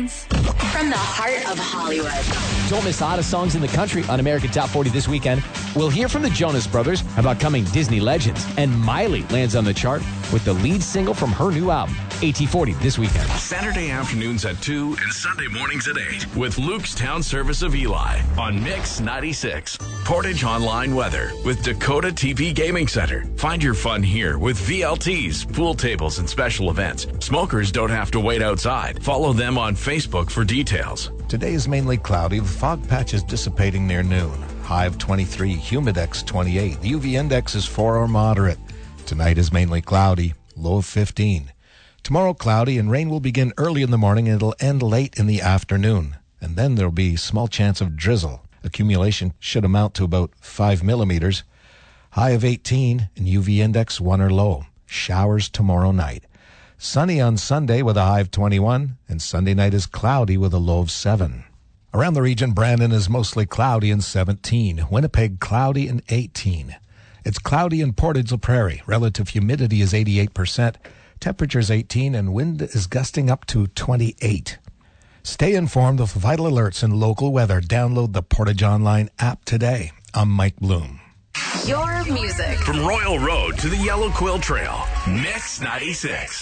Tunes from the heart of Hollywood. Don't miss the hottest songs in the country on American Top 40 this weekend. We'll hear from the Jonas Brothers about coming Disney legends. And Miley lands on the chart with the lead single from her new album, AT40, this weekend. Saturday afternoons at 2 and Sunday mornings at 8 with Luke's Town Service of Eli on Mix 96. Portage Online Weather with Dakota TV Gaming Center. Find your fun here with VLTs, pool tables, and special events. Smokers don't have to wait outside. Follow them on Facebook for details. Today is mainly cloudy with fog patches dissipating near noon. High of 23, humidex 28. The UV index is 4 or moderate. Tonight is mainly cloudy, low of 15. Tomorrow cloudy and rain will begin early in the morning and it'll end late in the afternoon. And then there'll be small chance of drizzle. Accumulation should amount to about 5 millimeters. High of 18 and UV index 1 or low. Showers tomorrow night. Sunny on Sunday with a high of 21, and Sunday night is cloudy with a low of 7. Around the region, Brandon is mostly cloudy and 17. Winnipeg, cloudy and 18. It's cloudy in Portage la Prairie. Relative humidity is 88%. Temperature is 18, and wind is gusting up to 28. Stay informed of vital alerts and local weather. Download the Portage Online app today. I'm Mike Bloom. Your music. From Royal Road to the Yellow Quill Trail, Mix 96.